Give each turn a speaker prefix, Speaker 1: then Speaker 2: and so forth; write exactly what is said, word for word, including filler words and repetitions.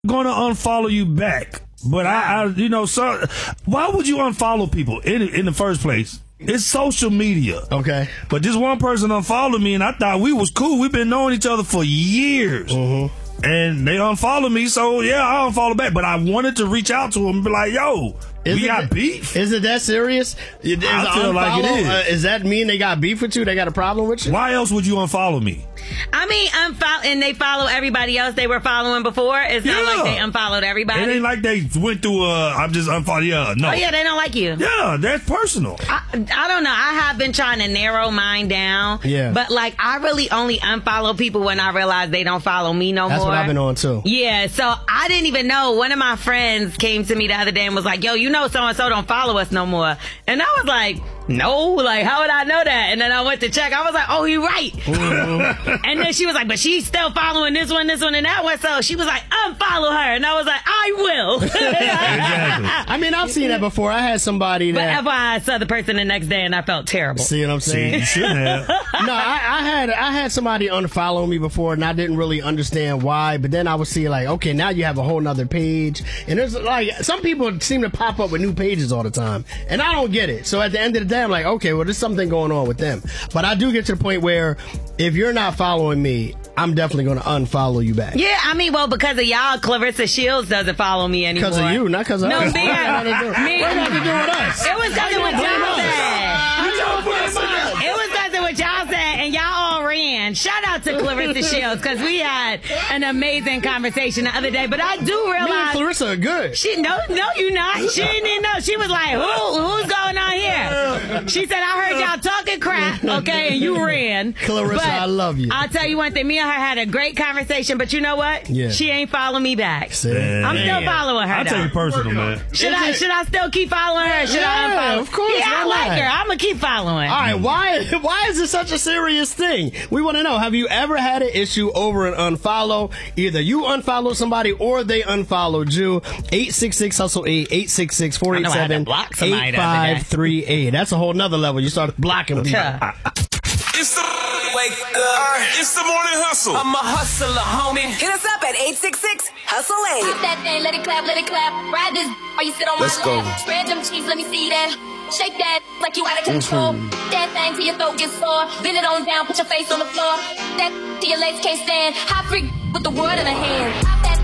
Speaker 1: gonna unfollow you back. But I, I you know, so why would you unfollow people in in the first place? It's social media.
Speaker 2: Okay.
Speaker 1: But this one person unfollowed me, and I thought we was cool. We've been knowing each other for years.
Speaker 2: Mm-hmm.
Speaker 1: And they unfollowed me, so yeah, I unfollowed back. But I wanted to reach out to them and be like, yo,
Speaker 2: is
Speaker 1: we
Speaker 2: it,
Speaker 1: got beef?
Speaker 2: Is it that serious? Is
Speaker 1: I feel like it is.
Speaker 2: Uh, does that mean they got beef with you? They got a problem with you?
Speaker 1: Why else would you unfollow me?
Speaker 3: I mean, unfollow, and they follow everybody else they were following before. It's
Speaker 1: yeah.
Speaker 3: not like they unfollowed everybody.
Speaker 1: It ain't like they went through, uh, I'm just unfollowing, yeah, no.
Speaker 3: Oh, yeah, they don't like you.
Speaker 1: Yeah, that's personal.
Speaker 3: I, I don't know. I have been trying to narrow mine down.
Speaker 2: Yeah.
Speaker 3: But, like, I really only unfollow people when I realize they don't follow me no
Speaker 2: that's
Speaker 3: more.
Speaker 2: That's what I've been on, too.
Speaker 3: Yeah, so I didn't even know. One of my friends came to me the other day and was like, yo, you know so-and-so don't follow us no more. And I was like, no, like, how would I know that? And then I went to check. I was like, oh, you're right. Mm-hmm. And then she was like, but she's still following this one, this one, and that one. So she was like, unfollow her. And I was like, I will.
Speaker 1: Exactly.
Speaker 2: I mean, I've seen that before. I had somebody that...
Speaker 3: But I saw the person the next day and I felt terrible.
Speaker 2: See what I'm saying?
Speaker 1: See, you shouldn't have.
Speaker 2: No, I, I had I had somebody unfollow me before, and I didn't really understand why. But then I would see, like, okay, now you have a whole nother page. And there's, like, some people seem to pop up with new pages all the time. And I don't get it. So at the end of the day, I'm like, okay, well, there's something going on with them. But I do get to the point where if you're not following me, I'm definitely going to unfollow you back.
Speaker 3: Yeah, I mean, well, because of y'all, Clarissa Shields doesn't follow me anymore.
Speaker 2: Because of you, not because of
Speaker 3: no,
Speaker 2: us.
Speaker 3: Me,
Speaker 2: what got to do,
Speaker 3: me,
Speaker 2: what got to do with us?
Speaker 3: It was because of what y'all said. It was because of what y'all said, and y'all all ran. Shout out to Clarissa Shields, because we had an amazing conversation the other day. But I do realize...
Speaker 2: Me and Clarissa are good.
Speaker 3: She, no, no, you not. She didn't even know. She was like, Who, who's going on here? She said, I heard y'all talking crap, okay, and you ran.
Speaker 2: Clarissa,
Speaker 3: but
Speaker 2: I love you.
Speaker 3: I'll tell you one thing. Me and her had a great conversation, but you know what?
Speaker 2: Yeah.
Speaker 3: She ain't following me back.
Speaker 2: Man.
Speaker 3: I'm still following her,
Speaker 1: I'll
Speaker 3: though.
Speaker 1: take it personal, man.
Speaker 3: Should I, should I still keep following her? Should
Speaker 2: yeah,
Speaker 3: I unfollow?
Speaker 2: of course.
Speaker 3: Yeah, I
Speaker 2: why
Speaker 3: like
Speaker 2: not?
Speaker 3: her. I'm going to keep following.
Speaker 2: All right, why why is this such a serious thing? We want to know, have you ever had an issue over an unfollow? Either you unfollowed somebody or they unfollowed you. eight six six hustle eight, eight six six, four eight seven, eight five three eight. That's a whole nother level. You start blocking people.
Speaker 3: Yeah.
Speaker 4: It's the wake up. It's the morning hustle. I'm a hustler, homie.
Speaker 5: Hit us up at eight six six hustle eight.
Speaker 6: Pop that thing, let it clap, let it clap. Ride this while you sit on
Speaker 4: Let's
Speaker 6: my
Speaker 4: go.
Speaker 6: lap. Spread them cheeks, let me see that. Shake that like you out of control.
Speaker 4: Mm-hmm.
Speaker 6: That thing till your throat gets sore. Bend it on down, put your face on the floor. That till your legs can't stand. Hot freak with the world in her hand.